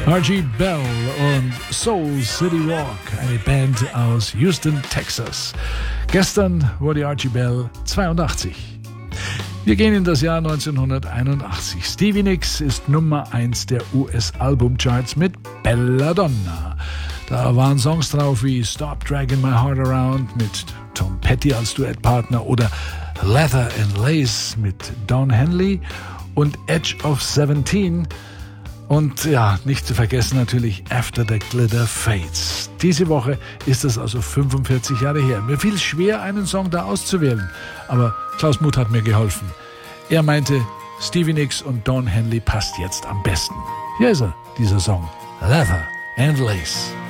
Archie Bell und Soul City Walk, eine Band aus Houston, Texas. Gestern wurde Archie Bell 82. Wir gehen in das Jahr 1981. Stevie Nicks ist Nummer 1 der US-Albumcharts mit Belladonna. Da waren Songs drauf wie Stop Dragging My Heart Around mit Tom Petty als Duettpartner oder Leather and Lace mit Don Henley und Edge of 17. Und ja, nicht zu vergessen natürlich After the Glitter Fades. Diese Woche ist es also 45 Jahre her. Mir fiel es schwer, einen Song da auszuwählen, aber Klaus Muth hat mir geholfen. Er meinte, Stevie Nicks und Don Henley passt jetzt am besten. Hier ist er, dieser Song, Leather and Lace.